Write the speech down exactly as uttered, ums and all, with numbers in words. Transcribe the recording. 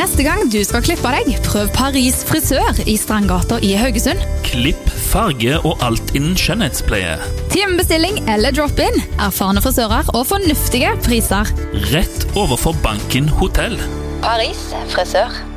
Neste gang du skal klippe deg, prøv Paris frisør i Strandgata i Haugesund. Klipp, farge og alt innen skjønnhetspleie. Timebestilling eller drop-in, erfarne frisører og fornuftige priser. Rett overfor Banken Hotell. Paris frisør.